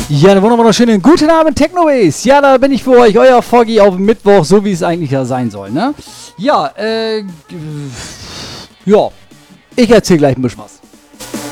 Ja, einen wunderschönen guten Abend, Technoways. Ja, da bin ich für euch, euer Foggy auf Mittwoch, so wie es eigentlich ja sein soll, ne? Ja, ja, ich erzähle gleich ein bisschen was.